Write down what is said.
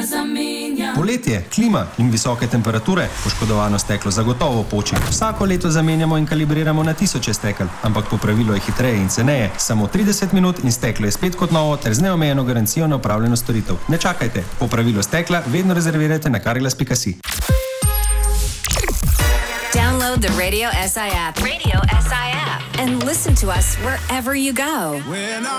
Poletje, klima in visoke temperature. Poškodovano steklo zagotovo poči. Vsako leto zamenjamo in kalibriramo na tisoče stekel, ampak po pravilu je hitreje in ceneje. Samo 30 minut in steklo je spet kot novo ter z neomejeno garancijo na opravljeno storitev. Ne čakajte, po pravilu stekla vedno rezervirajte na carglass.si. Download the Radio SI app. Radio SI app. And listen to us wherever you go.